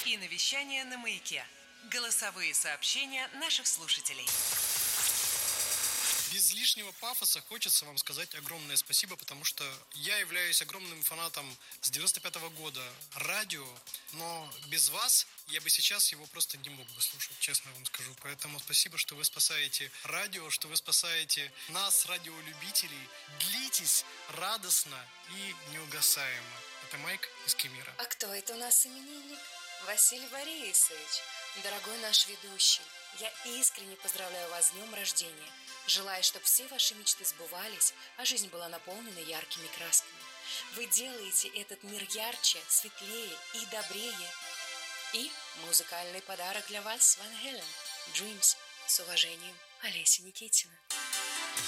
и навещание на Маяке. Голосовые сообщения наших слушателей. Без лишнего пафоса хочется вам сказать огромное спасибо, потому что я являюсь огромным фанатом с 95-го года радио, но без вас я бы сейчас его просто не мог бы слушать, честно вам скажу. Поэтому спасибо, что вы спасаете радио, что вы спасаете нас, радиолюбителей. Длитесь радостно и неугасаемо. Это Майк из Кемира. А кто это у нас именинник? Василий Борисович, дорогой наш ведущий, я искренне поздравляю вас с днем рождения. Желаю, чтобы все ваши мечты сбывались, а жизнь была наполнена яркими красками. Вы делаете этот мир ярче, светлее и добрее. И музыкальный подарок для вас, Ван Хелен. Dreams. С уважением, Олеся Никитина.